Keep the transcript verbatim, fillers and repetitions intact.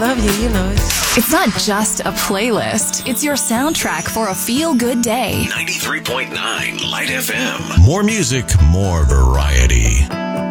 love you, you know. It's, It's not just a playlist. It's your soundtrack for a feel-good day. ninety-three point nine Light F M. More music, more variety.